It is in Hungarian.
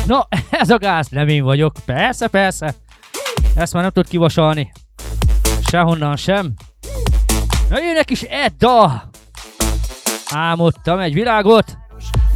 No, ez a gáz, nem én vagyok. Persze, persze. Ezt már nem tud kivasalni. Sehonnan sem. Na jönnek is Edda. Álmodtam egy világot.